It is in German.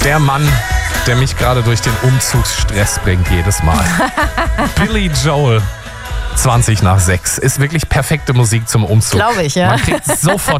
Der Mann, der mich gerade durch den Umzugsstress bringt jedes Mal. Billy Joel. 20 nach 6. Ist wirklich perfekte Musik zum Umzug. Glaube ich, ja. Man kriegt sofort